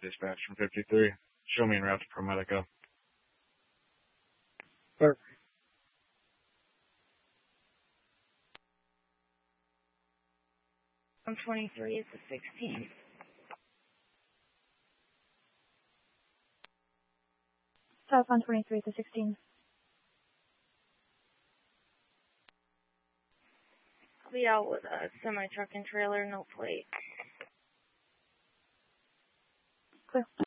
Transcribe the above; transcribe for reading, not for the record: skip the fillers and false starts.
dispatch from 53. Show me en route to ProMedica. Perfect. 123 is the 16th. South 123 is the 16th. Clear out with a semi-truck and trailer, no plate. Clear.